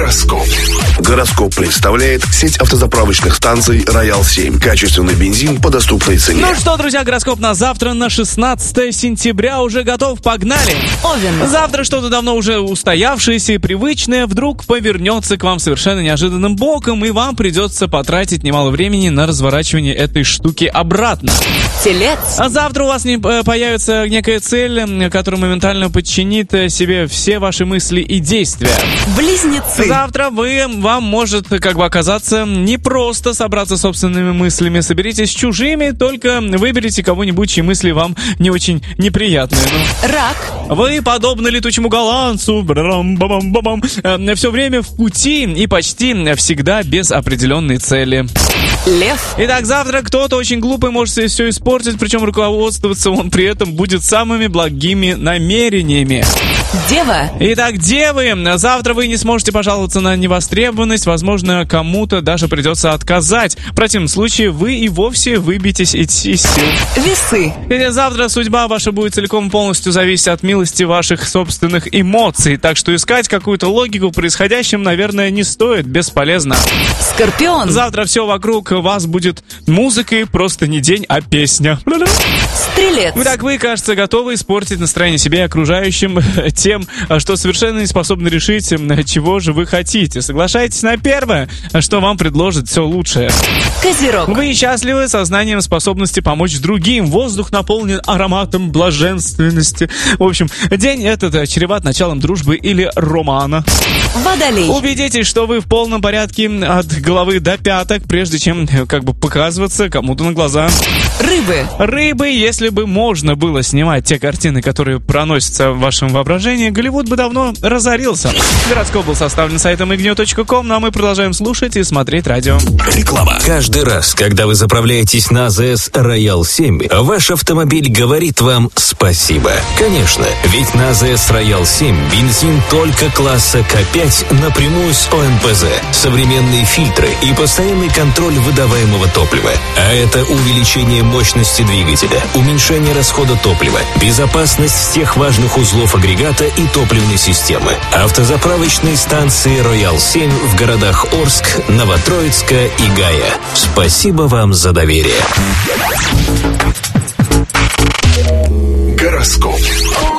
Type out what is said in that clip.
Гороскоп. Гороскоп представляет сеть автозаправочных станций «Роял-7». Качественный бензин по доступной цене. Ну что, друзья, гороскоп на завтра, на 16 сентября уже готов, погнали! Овен. Завтра что-то давно уже устоявшееся и привычное вдруг повернется к вам совершенно неожиданным боком, и вам придется потратить немало времени на разворачивание этой штуки обратно. Телец. А завтра у вас появится некая цель, которая моментально подчинит себе все ваши мысли и действия. Близнецы. Завтра вам может оказаться непросто собраться с собственными мыслями. Соберитесь с чужими, только выберите кого-нибудь, чьи мысли вам не очень неприятные. Рак. Вы, подобно летучему голландцу, все время в пути и почти всегда без определенной цели. Лев. Итак, завтра кто-то очень глупый может себе все испортить, причем руководствоваться он при этом будет самыми благими намерениями. Дева. Итак, девы, завтра вы не сможете пожаловаться на невостребованность, возможно, кому-то даже придется отказать. В противном случае вы и вовсе выбьетесь из сил. Весы. Хотя завтра судьба ваша будет целиком полностью зависеть от милости ваших собственных эмоций, так что искать какую-то логику в происходящем, наверное, не стоит, бесполезно. Скорпион. Завтра все вокруг вас будет музыкой, просто не день, а песня. Стрелец. Итак, вы, кажется, готовы испортить настроение себе и окружающим тем, что совершенно не способны решить, чего же вы хотите. Соглашайтесь на первое, что вам предложит все лучшее. Козерог. Вы счастливы сознанием способности помочь другим. Воздух наполнен ароматом блаженственности. В общем, день этот чреват началом дружбы или романа. Водолей. Убедитесь, что вы в полном порядке от головы до пяток, прежде чем показываться кому-то на глаза. Рыбы. Рыбы, если бы можно было снимать те картины, которые проносятся в вашем воображении, Голливуд бы давно разорился. Гороскоп был составлен сайтом ignew.com, ну а мы продолжаем слушать и смотреть радио. Реклама. Каждый раз, когда вы заправляетесь на АЗС Роял-7, ваш автомобиль говорит вам спасибо. Конечно, ведь на АЗС Роял-7 бензин только класса К5 напрямую с ОМПЗ, современные фильтры и постоянный контроль выдаваемого топлива. А это увеличение мощности двигателя, уменьшение расхода топлива, безопасность всех важных узлов агрегата и топливной системы. Автозаправочные станции Роял-7 в городах Орск, Новотроицка и Гая. Спасибо вам за доверие. Гороскоп.